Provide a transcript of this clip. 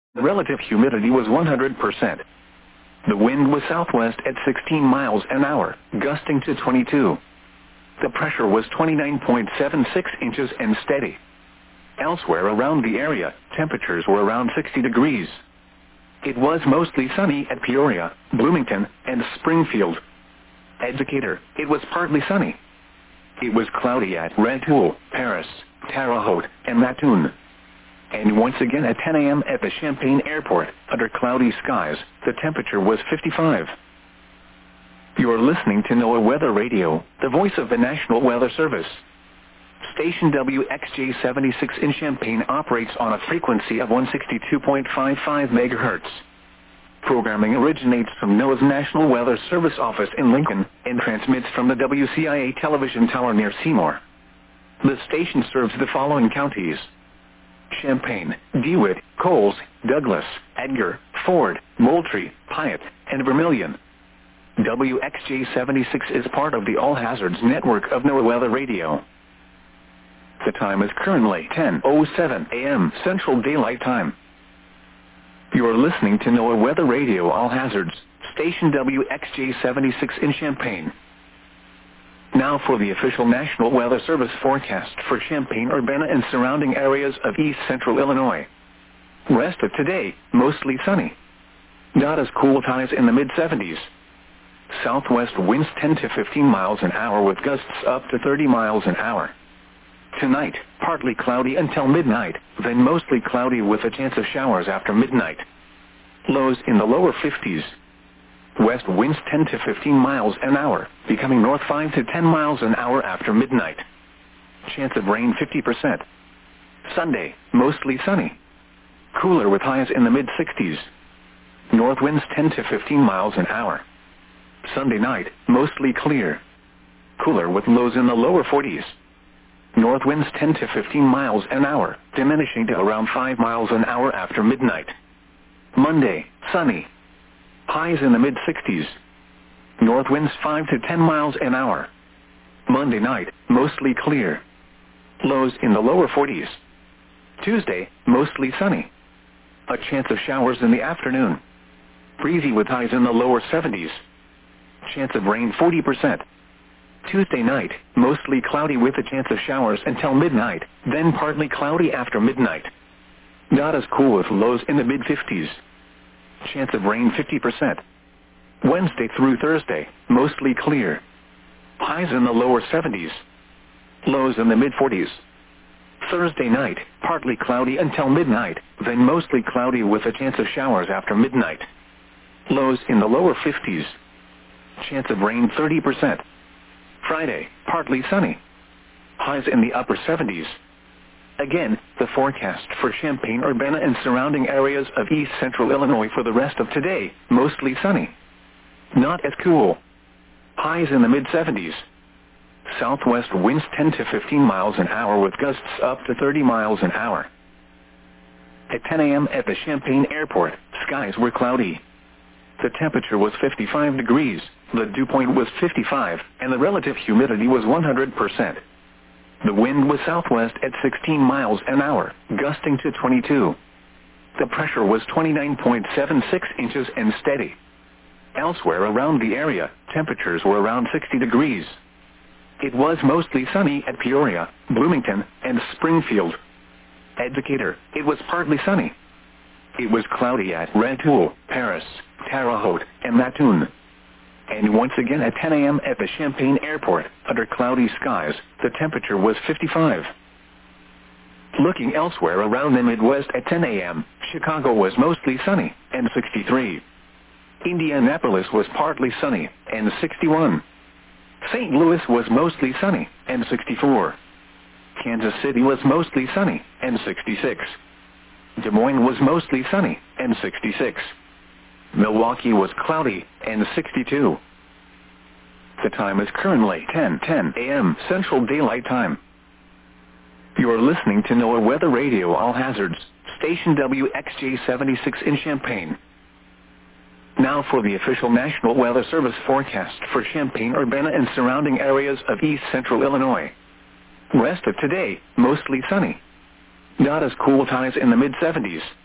The relative humidity was 100%. The wind was southwest at 16 miles an hour, gusting to 22. The pressure was 29.76 inches and steady. Elsewhere around the area, temperatures were around 60 degrees. It was mostly sunny at Peoria, Bloomington, and Springfield. Decatur, it was partly sunny. It was cloudy at Rantoul, Paris, Terre Haute, and Mattoon. And once again at 10 a.m. at the Champaign Airport, under cloudy skies, the temperature was 55. You are listening to NOAA Weather Radio, the voice of the National Weather Service. Station WXJ-76 in Champaign operates on a frequency of 162.55 MHz. Programming originates from NOAA's National Weather Service office in Lincoln and transmits from the WCIA television tower near Seymour. The station serves the following counties: Champaign, DeWitt, Coles, Douglas, Edgar, Ford, Moultrie, Piatt, and Vermilion. WXJ-76 is part of the All Hazards network of NOAA Weather Radio. The time is currently 10:07 a.m. Central Daylight Time. You are listening to NOAA Weather Radio All Hazards, station WXJ-76 in Champaign. Now for the official National Weather Service forecast for Champaign-Urbana and surrounding areas of east central Illinois. Rest of today, mostly sunny. Not as cool, highs in the mid-70s. Southwest winds 10 to 15 miles an hour with gusts up to 30 miles an hour. Tonight, partly cloudy until midnight, then mostly cloudy with a chance of showers after midnight. Lows in the lower 50s. West winds 10 to 15 miles an hour, becoming north 5 to 10 miles an hour after midnight. Chance of rain 50%. Sunday, mostly sunny. Cooler with highs in the mid-60s. North winds 10 to 15 miles an hour. Sunday night, mostly clear. Cooler with lows in the lower 40s. North winds 10 to 15 miles an hour, diminishing to around 5 miles an hour after midnight. Monday, sunny. Highs in the mid-60s. North winds 5 to 10 miles an hour. Monday night, mostly clear. Lows in the lower 40s. Tuesday, mostly sunny. A chance of showers in the afternoon. Breezy with highs in the lower 70s. Chance of rain 40%. Tuesday night, mostly cloudy with a chance of showers until midnight, then partly cloudy after midnight. Not as cool with lows in the mid-50s. Chance of rain 50%. Wednesday through Thursday, mostly clear. Highs in the lower 70s. Lows in the mid-40s. Thursday night, partly cloudy until midnight, then mostly cloudy with a chance of showers after midnight. Lows in the lower 50s. Chance of rain 30%. Friday, partly sunny. Highs in the upper 70s. Again, the forecast for Champaign-Urbana and surrounding areas of east central Illinois for the rest of today, mostly sunny. Not as cool. Highs in the mid-70s. Southwest winds 10 to 15 miles an hour with gusts up to 30 miles an hour. At 10 a.m. at the Champaign Airport, skies were cloudy. The temperature was 55 degrees, the dew point was 55, and the relative humidity was 100%. The wind was southwest at 16 miles an hour, gusting to 22. The pressure was 29.76 inches and steady. Elsewhere around the area, temperatures were around 60 degrees. It was mostly sunny at Peoria, Bloomington, and Springfield. At Decatur, it was partly sunny. It was cloudy at Rantoul, Paris, Terre Haute, and Mattoon. And once again at 10 a.m. at the Champaign Airport, under cloudy skies, the temperature was 55. Looking elsewhere around the Midwest at 10 a.m., Chicago was mostly sunny, and 63. Indianapolis was partly sunny, and 61. St. Louis was mostly sunny, and 64. Kansas City was mostly sunny, and 66. Des Moines was mostly sunny, and 66. Milwaukee was cloudy, and 62. The time is currently 10:10 a.m. Central Daylight Time. You are listening to NOAA Weather Radio All Hazards, station WXJ-76 in Champaign. Now for the official National Weather Service forecast for Champaign-Urbana and surrounding areas of east central Illinois. Rest of today, mostly sunny. Not as cool, highs in the mid-70s.